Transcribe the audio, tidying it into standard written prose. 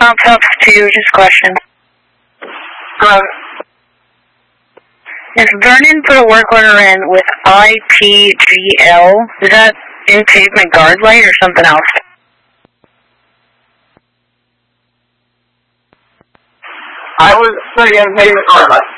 Tops 2, just a question. If Vernon put a work order in with IPGL, is that in pavement guard light or something else? I was putting in pavement guard light.